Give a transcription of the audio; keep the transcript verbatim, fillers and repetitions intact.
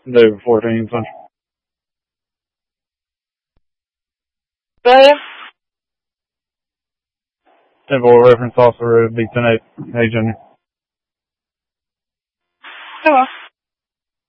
David fourteen, Central. William? Temple reference also road, B ten eight. Hey, Junior. Hello.